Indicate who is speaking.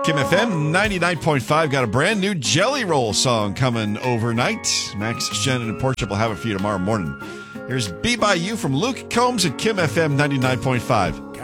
Speaker 1: Kim FM 99.5 got a brand new Jelly Roll song coming overnight. Max, Shannon, and Portia will have it for you tomorrow morning. Here's Be By You from Luke Combs at Kim FM 99.5.